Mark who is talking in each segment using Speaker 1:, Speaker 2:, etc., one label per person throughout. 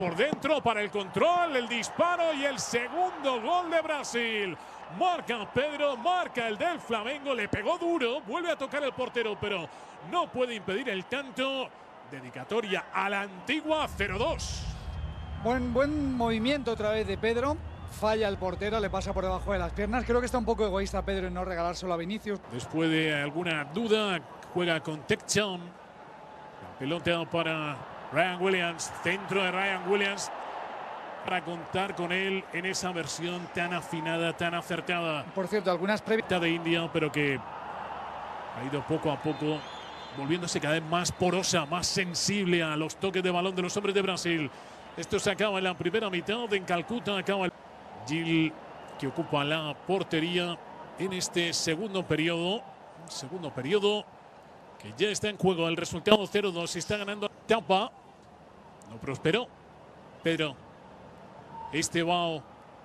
Speaker 1: Por dentro para el control, el disparo y el segundo gol de Brasil. Marca Pedro, marca el del Flamengo, le pegó duro, vuelve a tocar el portero, pero no puede impedir el tanto. Dedicatoria a la antigua 0-2.
Speaker 2: Buen movimiento otra vez de Pedro. Falla el portero, le pasa por debajo de las piernas. Creo que está un poco egoísta Pedro en no regalárselo a Vinicius.
Speaker 1: Después de alguna duda, juega con Tekcham. La pelota para Ryan Williams, centro de Ryan Williams, para contar con él en esa versión tan afinada, tan acertada.
Speaker 2: Por cierto, algunas previas
Speaker 1: de India, pero que ha ido poco a poco volviéndose cada vez más porosa, más sensible a los toques de balón de los hombres de Brasil. Esto se acaba en la primera mitad. En Calcuta acaba el Gil, que ocupa la portería en este segundo periodo. Segundo periodo que ya está en juego. El resultado 0-2. Está ganando Tapa. No prosperó. Pero Estevao.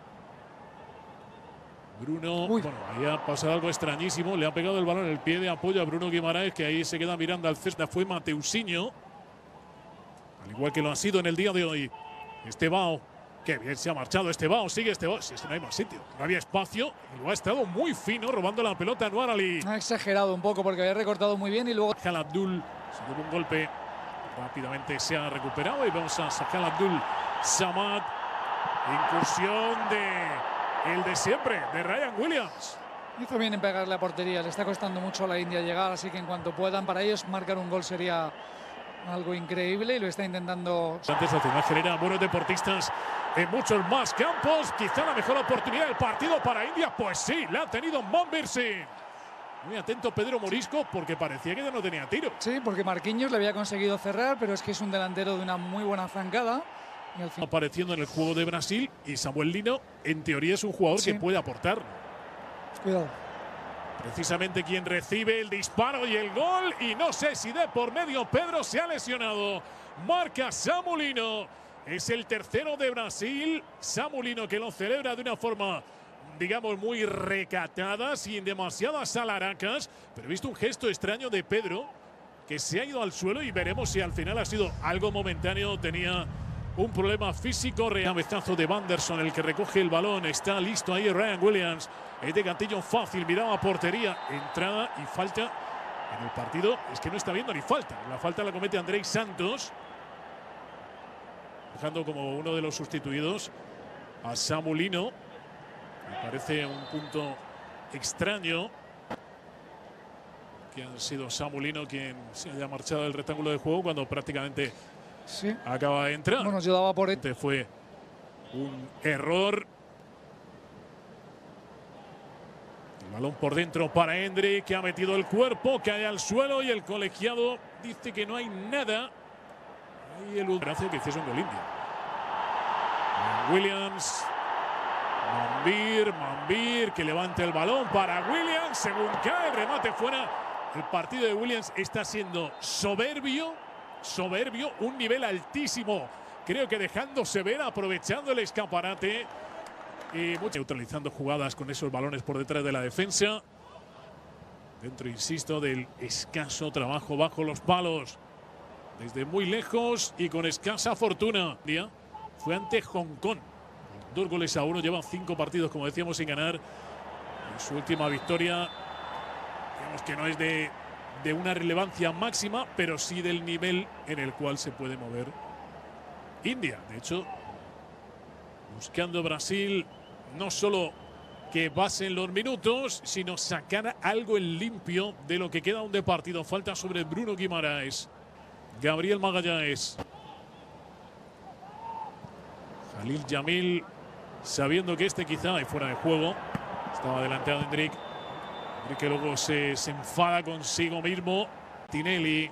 Speaker 1: Bruno, bueno, ahí ha pasado algo extrañísimo. Le ha pegado el balón en el pie de apoyo a Bruno Guimaraes, que ahí se queda mirando al césped. Fue Mateusinho, al igual que lo ha sido en el día de hoy. Estevao, qué bien se ha marchado Estevao. Sigue Estevao, si es que no hay más sitio, no había espacio. Y lo ha estado muy fino robando la pelota a Anwar Ali.
Speaker 2: Ha exagerado un poco porque había recortado muy bien y luego
Speaker 1: Sajal Abdul se dio un golpe. Rápidamente se ha recuperado y vemos a Sajal Abdul Samad. Incursión el de siempre, de Ryan Williams.
Speaker 2: Hizo bien en pegarle a portería. Le está costando mucho a la India llegar, así que en cuanto puedan para ellos marcar un gol sería algo increíble y lo está intentando.
Speaker 1: Antes al final genera buenos deportistas en muchos más campos. Quizá la mejor oportunidad del partido para India. Pues sí, la ha tenido Manbir Singh. Muy atento Pedro Morisco porque parecía que ya no tenía tiro.
Speaker 2: Sí, porque Marquinhos le había conseguido cerrar, pero es que es un delantero de una muy buena zancada. Y al final
Speaker 1: apareciendo en el juego de Brasil, y Samuel Lino en teoría es un jugador que puede aportar.
Speaker 2: Cuidado.
Speaker 1: Precisamente quien recibe el disparo y el gol, y no sé si de por medio Pedro se ha lesionado. Marca Samu Lino. Es el tercero de Brasil. Samu Lino, que lo celebra de una forma, digamos, muy recatada, sin demasiadas alaracas. Pero he visto un gesto extraño de Pedro, que se ha ido al suelo, y veremos si al final ha sido algo momentáneo. Tenía un problema físico. Cabezazo de Vanderson, el que recoge el balón. Está listo ahí Ryan Williams. Es de gatillo fácil. Miraba a portería. Entrada y falta en el partido. Es que no está viendo ni falta. La falta la comete Andrei Santos, dejando como uno de los sustituidos a Samu Lino. Me parece un punto extraño que ha sido Samu Lino quien se haya marchado del rectángulo de juego cuando prácticamente acaba de entrar.
Speaker 2: Bueno, yo daba por
Speaker 1: fue un error. El balón por dentro para Endrick, que ha metido el cuerpo, cae al suelo y el colegiado dice que no hay nada. Y el hace que hiciese un gol indio. Williams. Manbir, que levante el balón para Williams. Según cae el remate fuera. El partido de Williams está siendo soberbio, un nivel altísimo. Creo que dejándose ver, aprovechando el escaparate y neutralizando jugadas con esos balones por detrás de la defensa. Dentro, insisto, del escaso trabajo bajo los palos. Desde muy lejos y con escasa fortuna. Fue ante Hong Kong. 2-1, llevan 5 partidos, como decíamos, sin ganar. En su última victoria, digamos que no es de una relevancia máxima, pero sí del nivel en el cual se puede mover India. De hecho, buscando Brasil no solo que pasen los minutos, sino sacar algo en limpio de lo que queda aún de partido. Falta sobre Bruno Guimaraes. Gabriel Magallanes. Jalil Jamil, sabiendo que quizá es fuera de juego. Estaba adelantado Endrick. Endrick, que luego se enfada consigo mismo. Tinelli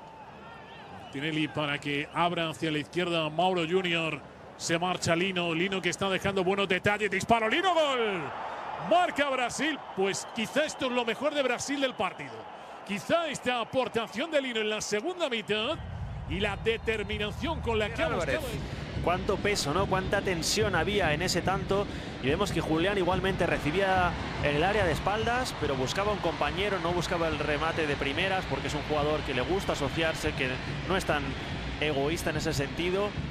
Speaker 1: para que abra hacia la izquierda Mauro Junior. Se marcha Lino, que está dejando buenos detalles. Disparo, Lino, gol. Marca Brasil. Pues quizá esto es lo mejor de Brasil del partido. Quizá esta aportación de Lino en la segunda mitad y la determinación con la que ha buscado.
Speaker 3: Cuánto peso, ¿no? Cuánta tensión había en ese tanto. Y vemos que Julián igualmente recibía en el área de espaldas, pero buscaba un compañero, no buscaba el remate de primeras, porque es un jugador que le gusta asociarse, que no es tan egoísta en ese sentido.